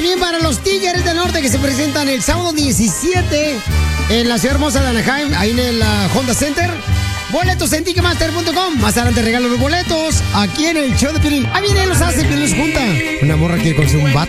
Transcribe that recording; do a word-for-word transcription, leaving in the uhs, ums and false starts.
también para los Tigres del Norte que se presentan el sábado diecisiete en la ciudad hermosa de Anaheim, ahí en el uh, Honda Center. Boletos en ticketmaster punto com. Más adelante regalo los boletos aquí en el show de Piolín. Ah, viene, los hace, Piolín los junta. Una morra quiere conocer un vato.